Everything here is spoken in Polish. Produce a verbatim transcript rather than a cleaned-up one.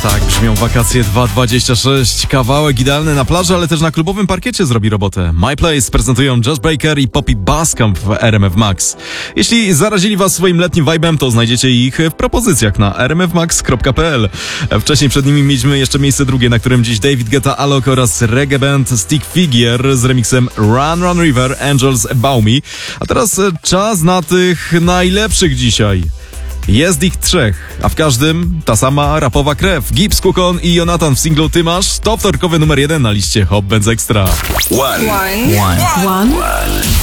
Tak brzmią wakacje dwa tysiące dwudziesty szósty. Kawałek idealny na plaży, ale też na klubowym parkiecie zrobi robotę. My Place prezentują Josh Baker i Poppy Bascomb w R M F Max. Jeśli zarazili was swoim letnim vibe'em, to znajdziecie ich w propozycjach na r m f max kropka p l. Wcześniej przed nimi mieliśmy jeszcze miejsce drugie, na którym dziś David Guetta, Alok oraz reggae band Stick Figure z remixem Run Run River, Angels Above Me. A teraz czas na tych najlepszych dzisiaj. Jest ich trzech, a w każdym ta sama rapowa krew. Gibbs, Kukon i Jonathan w singlu Ty Masz to wtorkowy numer jeden na liście Hot Benz Extra. One. One. One. One.